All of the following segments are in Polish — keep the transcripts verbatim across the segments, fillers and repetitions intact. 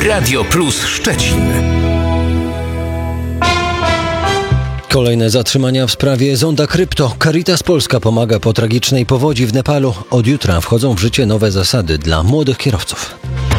Radio Plus Szczecin. Kolejne zatrzymania w sprawie zonda krypto. Caritas Polska pomaga po tragicznej powodzi w Nepalu. Od jutra wchodzą w życie nowe zasady dla młodych kierowców.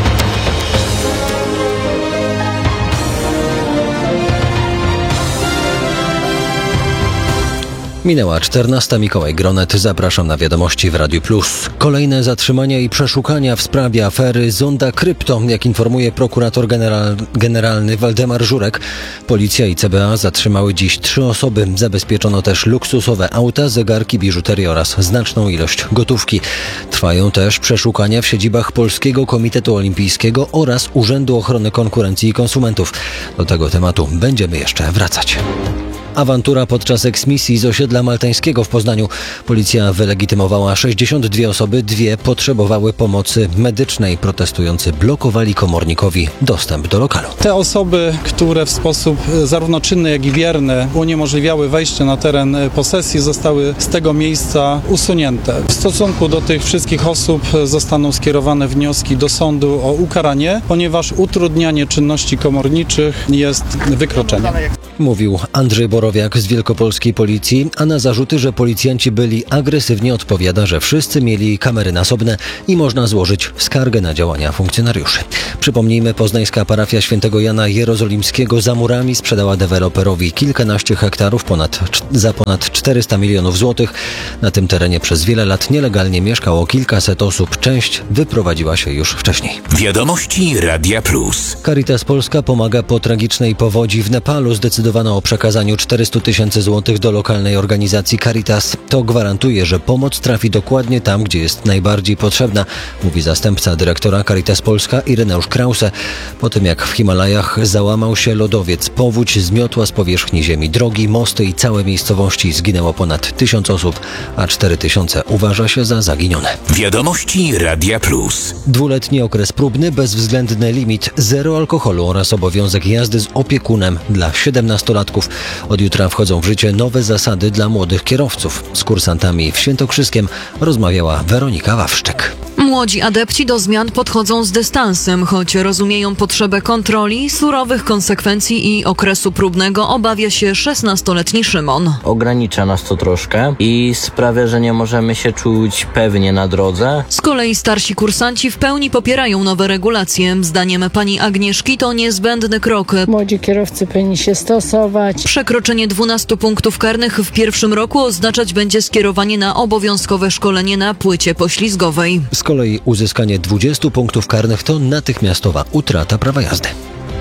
Minęła czternasta. Mikołaj Gronet. Zapraszam na wiadomości w Radiu Plus. Kolejne zatrzymania i przeszukania w sprawie afery zonda krypto. Jak informuje prokurator general, generalny Waldemar Żurek, policja i C B A zatrzymały dziś trzy osoby. Zabezpieczono też luksusowe auta, zegarki, biżuterię oraz znaczną ilość gotówki. Trwają też przeszukania w siedzibach Polskiego Komitetu Olimpijskiego oraz Urzędu Ochrony Konkurencji i Konsumentów. Do tego tematu będziemy jeszcze wracać. Awantura podczas eksmisji z osiedla maltańskiego w Poznaniu. Policja wylegitymowała sześćdziesiąt dwie osoby, dwie potrzebowały pomocy medycznej. Protestujący blokowali komornikowi dostęp do lokalu. Te osoby, które w sposób zarówno czynny, jak i wierny uniemożliwiały wejście na teren posesji, zostały z tego miejsca usunięte. W stosunku do tych wszystkich osób zostaną skierowane wnioski do sądu o ukaranie, ponieważ utrudnianie czynności komorniczych jest wykroczeniem. Mówił Andrzej Borowiak z Wielkopolskiej Policji, a na zarzuty, że policjanci byli agresywni, odpowiada, że wszyscy mieli kamery nasobne i można złożyć skargę na działania funkcjonariuszy. Przypomnijmy, poznańska parafia świętego Jana Jerozolimskiego za murami sprzedała deweloperowi kilkanaście hektarów ponad, za ponad czterysta milionów złotych. Na tym terenie przez wiele lat nielegalnie mieszkało kilkaset osób. Część wyprowadziła się już wcześniej. Wiadomości Radia Plus. Caritas Polska pomaga po tragicznej powodzi w Nepalu. Zdecydowano o przekazaniu czterysta tysięcy złotych do lokalnej organizacji Caritas. To gwarantuje, że pomoc trafi dokładnie tam, gdzie jest najbardziej potrzebna, mówi zastępca dyrektora Caritas Polska Ireneusz Krause. Po tym jak w Himalajach załamał się lodowiec, powódź zmiotła z powierzchni ziemi drogi, mosty i całe miejscowości. Zginęło ponad tysiąc osób, a cztery tysiące uważa się za zaginione. Wiadomości Radia Plus. Dwuletni okres próbny, bezwzględny limit, zero alkoholu oraz obowiązek jazdy z opiekunem dla siedemnastolatków. Od jutra wchodzą w życie nowe zasady dla młodych kierowców. Z kursantami w Świętokrzyskiem rozmawiała Weronika Wawrzyk. Młodzi adepci do zmian podchodzą z dystansem, choć rozumieją potrzebę kontroli, surowych konsekwencji i okresu próbnego, obawia się szesnastoletni Szymon. Ogranicza nas to troszkę i sprawia, że nie możemy się czuć pewnie na drodze. Z kolei starsi kursanci w pełni popierają nowe regulacje. Zdaniem pani Agnieszki to niezbędny krok. Młodzi kierowcy powinni się stosować. Przekroczenie dwunastu punktów karnych w pierwszym roku oznaczać będzie skierowanie na obowiązkowe szkolenie na płycie poślizgowej. Z kolei uzyskanie dwudziestu punktów karnych to natychmiastowa utrata prawa jazdy.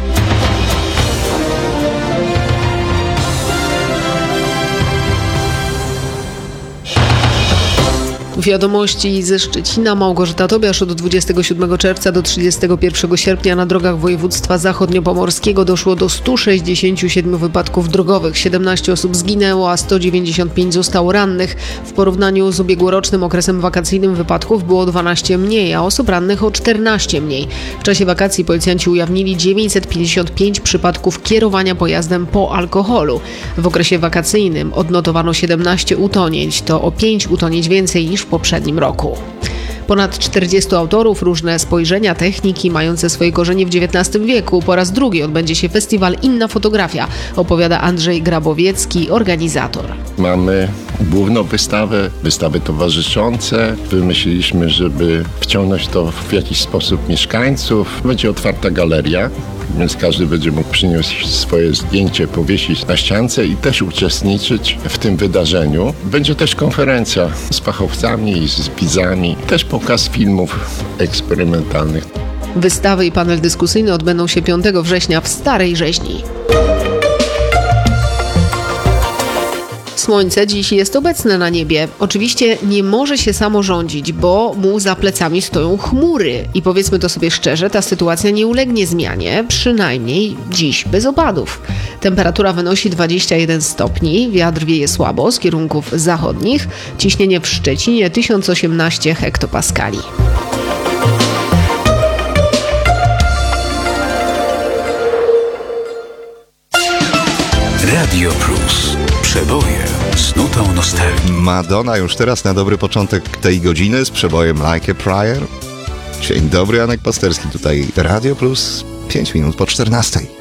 Wiadomości ze Szczecina. Małgorzata Tobiasz. Od dwudziestego siódmego czerwca do trzydziestego pierwszego sierpnia na drogach województwa zachodniopomorskiego doszło do stu sześćdziesięciu siedmiu wypadków drogowych. siedemnaście osób zginęło, a sto dziewięćdziesiąt pięć zostało rannych. W porównaniu z ubiegłorocznym okresem wakacyjnym wypadków było dwanaście mniej, a osób rannych o czternaście mniej. W czasie wakacji policjanci ujawnili dziewięćset pięćdziesiąt pięć przypadków kierowania pojazdem po alkoholu. W okresie wakacyjnym odnotowano siedemnaście utonięć. To o pięć utonięć więcej niż w poprzednim roku. Ponad czterdziestu autorów, różne spojrzenia, techniki mające swoje korzenie w dziewiętnastym wieku. Po raz drugi odbędzie się festiwal Inna Fotografia, opowiada Andrzej Grabowiecki, organizator. Mamy główną wystawę, wystawy towarzyszące. Wymyśliliśmy, żeby wciągnąć to w jakiś sposób mieszkańców. Będzie otwarta galeria, więc każdy będzie mógł przynieść swoje zdjęcie, powiesić na ściance i też uczestniczyć w tym wydarzeniu. Będzie też konferencja z fachowcami i z widzami, też pokaz filmów eksperymentalnych. Wystawy i panel dyskusyjny odbędą się piątego września w Starej Rzeźni. Słońce dziś jest obecne na niebie. Oczywiście nie może się samo rządzić, bo mu za plecami stoją chmury. I powiedzmy to sobie szczerze, ta sytuacja nie ulegnie zmianie, przynajmniej dziś bez opadów. Temperatura wynosi dwadzieścia jeden stopni, wiatr wieje słabo z kierunków zachodnich, ciśnienie w Szczecinie tysiąc osiemnaście hektopaskali. Radio Plus. Przeboje z nutą nostalgii. Madonna już teraz na dobry początek tej godziny z przebojem Like a Prayer. Dzień dobry, Janek Pasterski, tutaj Radio Plus. pięć minut po czternastej.